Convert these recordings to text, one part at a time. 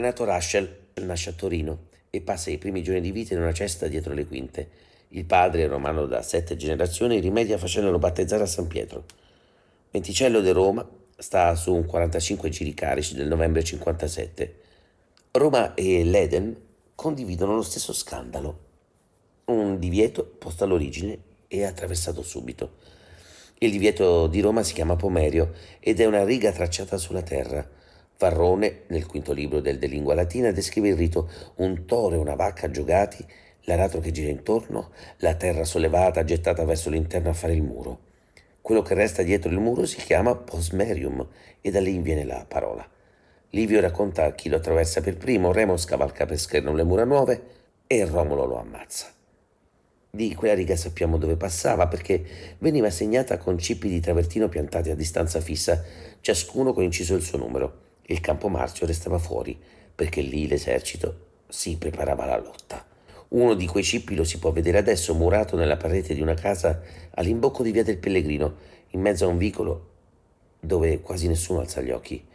Renato Raschel nasce a Torino e passa i primi giorni di vita in una cesta dietro le quinte. Il padre, romano da 7 generazioni, rimedia facendolo battezzare a San Pietro. Venticello di Roma sta su un 45 giri carici del novembre 57. Roma e l'Eden condividono lo stesso scandalo. Un divieto posto all'origine e attraversato subito. Il divieto di Roma si chiama Pomerio ed è una riga tracciata sulla terra. Varrone, nel quinto libro del De Lingua Latina, descrive il rito: un toro e una vacca giocati, l'aratro che gira intorno, la terra sollevata gettata verso l'interno a fare il muro. Quello che resta dietro il muro si chiama Posmerium e da lì viene la parola. Livio racconta chi lo attraversa per primo, Remo scavalca per scherno le mura nuove e Romolo lo ammazza. Di quella riga sappiamo dove passava perché veniva segnata con cippi di travertino piantati a distanza fissa, ciascuno con inciso il suo numero. Il campo marcio restava fuori perché lì l'esercito si preparava alla lotta. Uno di quei cippi lo si può vedere adesso murato nella parete di una casa all'imbocco di Via del Pellegrino, in mezzo a un vicolo dove quasi nessuno alza gli occhi.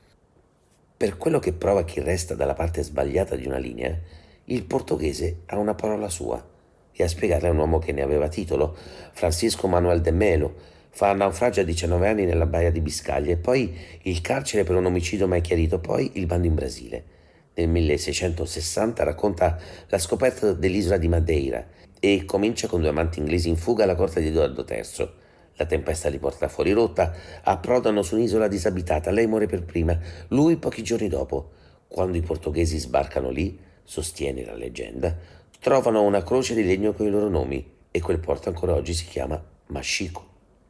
Per quello che prova chi resta dalla parte sbagliata di una linea, il portoghese ha una parola sua e a spiegarla è un uomo che ne aveva titolo, Francisco Manuel de Melo. Fa naufragio a 19 anni nella baia di Biscaglia e poi il carcere per un omicidio mai chiarito, poi il bando in Brasile. Nel 1660 racconta la scoperta dell'isola di Madeira e comincia con 2 amanti inglesi in fuga alla corte di Edoardo III. La tempesta li porta fuori rotta, approdano su un'isola disabitata, lei muore per prima, lui pochi giorni dopo. Quando i portoghesi sbarcano lì, sostiene la leggenda, trovano una croce di legno con i loro nomi e quel porto ancora oggi si chiama Mascico.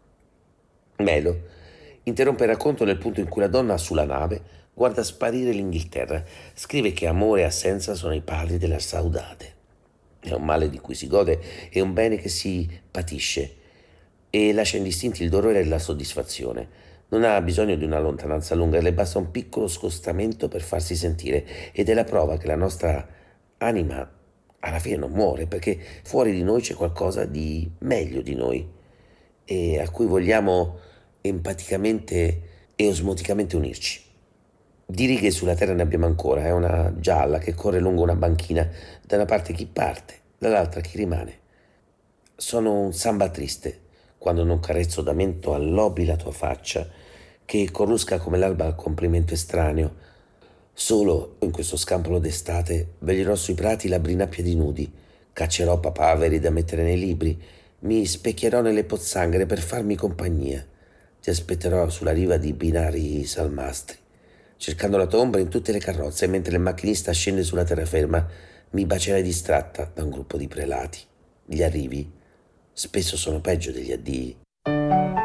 Melo interrompe il racconto nel punto in cui la donna sulla nave guarda sparire l'Inghilterra. Scrive che amore e assenza sono i pali della saudade. È un male di cui si gode, è un bene che si patisce e lascia indistinti il dolore e la soddisfazione. Non ha bisogno di una lontananza lunga, le basta un piccolo scostamento per farsi sentire ed è la prova che la nostra anima alla fine non muore perché fuori di noi c'è qualcosa di meglio di noi e a cui vogliamo empaticamente e osmoticamente unirci. Di righe sulla terra ne abbiamo ancora, è una gialla che corre lungo una banchina, da una parte chi parte, dall'altra chi rimane. Sono un samba triste quando non carezzo da mento all'obi la tua faccia, che corrusca come l'alba al complimento estraneo. Solo in questo scampolo d'estate veglierò sui prati labbri a piedi nudi, caccerò papaveri da mettere nei libri, mi specchierò nelle pozzanghere per farmi compagnia. Ti aspetterò sulla riva di binari salmastri, cercando la tua ombra in tutte le carrozze, mentre il macchinista scende sulla terraferma, mi bacerai distratta da un gruppo di prelati. Gli arrivi spesso sono peggio degli addii.